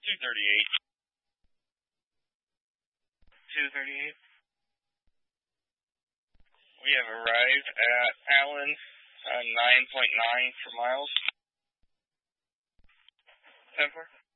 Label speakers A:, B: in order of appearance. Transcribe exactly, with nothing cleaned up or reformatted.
A: two thirty-eight. two thirty-eight. We have arrived at Allen, uh, nine point nine for miles. ten four.